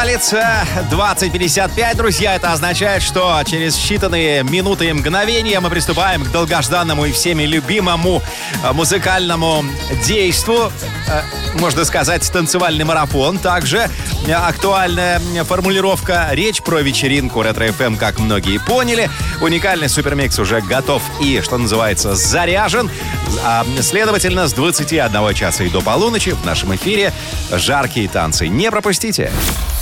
Палится 20:55, друзья. Это означает, что через считанные минуты и мгновения мы приступаем к долгожданному и всеми любимому музыкальному действу. Можно сказать, танцевальный марафон. Также актуальная формулировка. Речь про вечеринку Ретро-ФМ, как многие поняли. Уникальный супермикс уже готов и, что называется, заряжен. Следовательно, с 21 часа и до полуночи в нашем эфире жаркие танцы. Не пропустите.